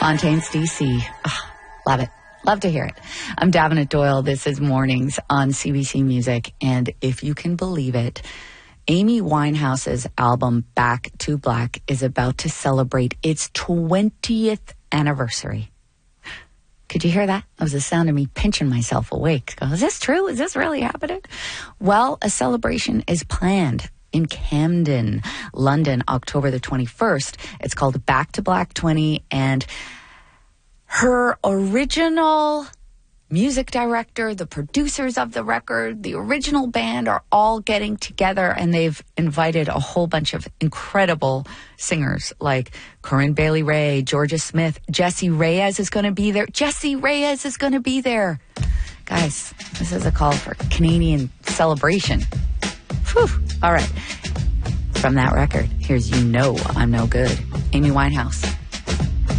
Fontaines, D.C. Love it. Love to hear it. I'm Davenant Doyle. This is Mornings on CBC Music. And if you can believe it, Amy Winehouse's album Back to Black is about to celebrate its 20th anniversary. Could you hear that? That was the sound of me pinching myself awake. Is this true? Is this really happening? Well, a celebration is planned in Camden, London, October the 21st. It's called Back to Black 20, and her original music director, the producers of the record, the original band are all getting together, and they've invited a whole bunch of incredible singers like Corinne Bailey Rae, Georgia Smith, Jessie Reyez is going to be there. Jessie Reyez is going to be there. Guys, this is a call for Canadian celebration. Whew. All right. From that record, here's You Know I'm No Good. Amy Winehouse.